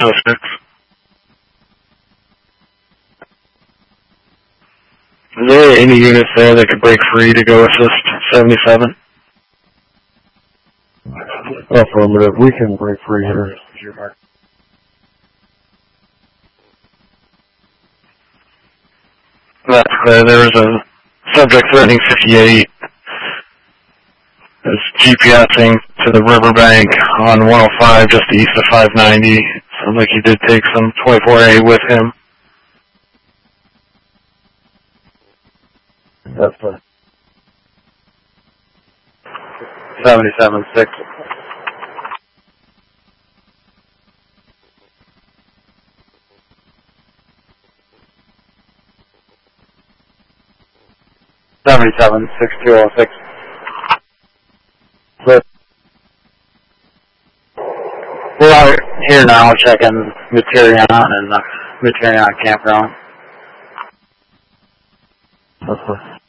06. Is there any units there that could break free to go assist 77? Affirmative. We can break free here. That's clear. There is a subject threatening 58. Is GPSing to the riverbank on 105 just east of 590. Sounds like he did take some 24A with him. That's fine. 77-6. Seventy-seven 6206. We're out here now checking Materion and the Materion campground. That's fine.